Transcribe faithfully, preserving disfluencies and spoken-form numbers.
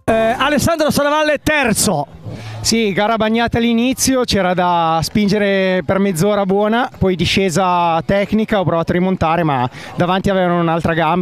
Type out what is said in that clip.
Eh, Alessandro Salavalle terzo. Sì, gara bagnata all'inizio, c'era da spingere per mezz'ora buona, poi discesa tecnica, ho provato a rimontare ma davanti avevano un'altra gamba.